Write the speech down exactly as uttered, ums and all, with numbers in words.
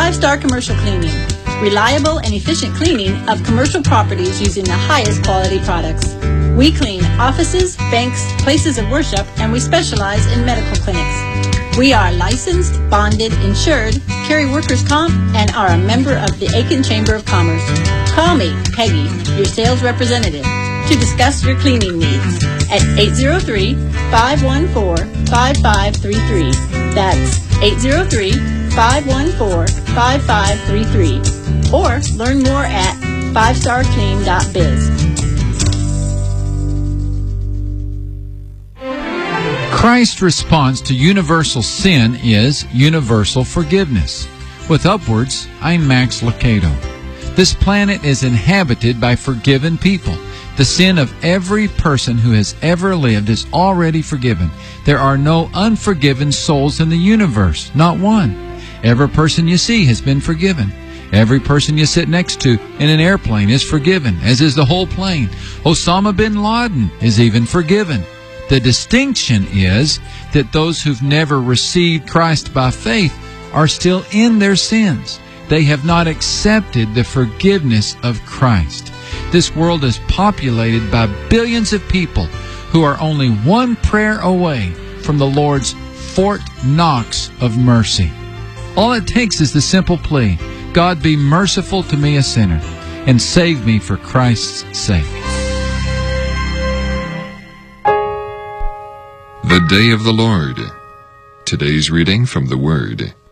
Five Star Commercial Cleaning. Reliable and efficient cleaning of commercial properties using the highest quality products. We clean offices, banks, places of worship, and we specialize in medical clinics. We are licensed, bonded, insured, carry workers' comp, and are a member of the Aiken Chamber of Commerce. Call me, Peggy, your sales representative, to discuss your cleaning needs at eight zero three, five one four, five five three three. That's eight zero three, five one four, five five three three. Or learn more at five star clean dot biz. Christ's response to universal sin is universal forgiveness. With Upwards, I'm Max Lucado. This planet is inhabited by forgiven people. The sin of every person who has ever lived is already forgiven. There are no unforgiven souls in the universe, not one. Every person you see has been forgiven. Every person you sit next to in an airplane is forgiven, as is the whole plane. Osama bin Laden is even forgiven. The distinction is that those who've never received Christ by faith are still in their sins. They have not accepted the forgiveness of Christ. This world is populated by billions of people who are only one prayer away from the Lord's Fort Knox of mercy. All it takes is the simple plea, God, be merciful to me, a sinner, and save me for Christ's sake. The Day of the Lord. Today's reading from the Word.